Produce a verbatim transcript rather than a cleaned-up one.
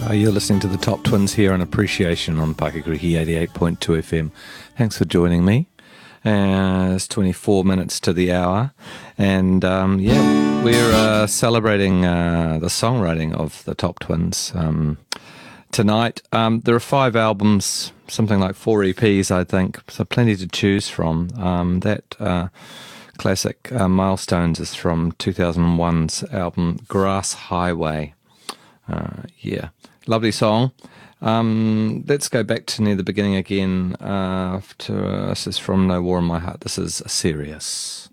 Uh, you're listening to the Top Twins here on Appreciation on Pakagrihi eighty-eight point two F M. Thanks for joining me. Uh, it's twenty-four minutes to the hour, and um, yeah, we're uh, celebrating uh, the songwriting of the Top Twins um, tonight. Um, there are five albums, something like four E Ps, I think, so plenty to choose from. Um, that uh, classic uh, Milestones is from two thousand one's album Grass Highway. Uh, yeah, lovely song. Um, let's go back to near the beginning again. Uh, to uh, this is from No War in My Heart. This is Serious.